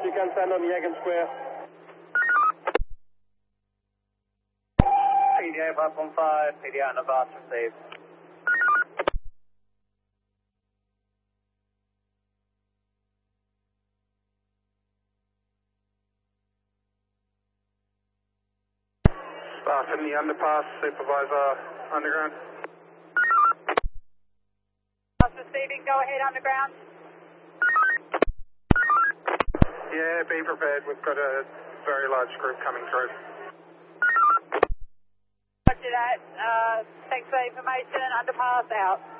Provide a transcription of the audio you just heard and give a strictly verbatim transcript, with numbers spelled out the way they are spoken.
you can stand on Yagan Square. P D A five one five, P D A on the bus received. Staff in the underpass, supervisor underground. Bus receiving, go ahead underground. Yeah, be prepared. We've got a very large group coming through. Roger that. Uh, thanks for the information. Underpass out.